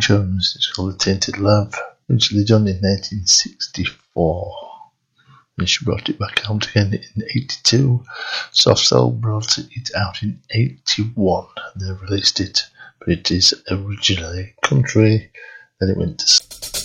Jones. It's called The Tainted Love, originally done in 1964. And she brought it back out again in 82. Soft Cell brought it out in 81. They released it, but it is originally country. Then it went to